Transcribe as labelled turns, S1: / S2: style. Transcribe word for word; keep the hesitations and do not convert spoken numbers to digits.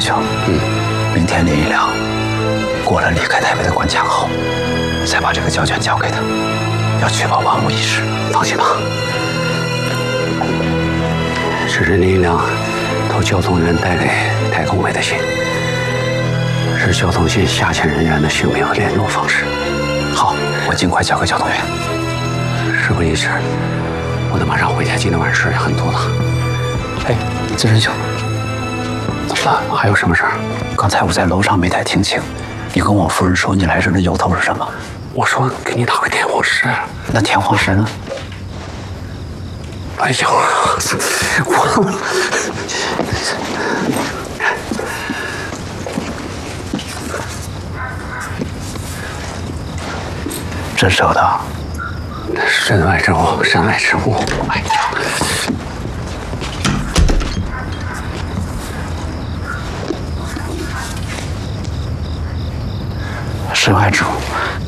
S1: 兄，嗯，明天林一良过了离开台北的关卡后，再把这个胶卷交给他，要确保万无一失。放心吧。
S2: 这是林一良托交通员带给太空委的信，是交通信下线人员的姓名和联络方式。
S1: 好，我尽快交给交通员。
S2: 事不宜迟，我得马上回家。今天晚上事很多了。
S1: 哎，资深兄，
S2: 怎么了？还有什么事儿？
S1: 刚才我在楼上没太听清，你跟我夫人说你来这的由头是什么？
S2: 我说给你打回天皇室。
S1: 那天皇室呢？
S2: 哎呦，我
S1: 真舍得。
S2: 身外之物，身外之物。哎呀，
S1: 身外之物。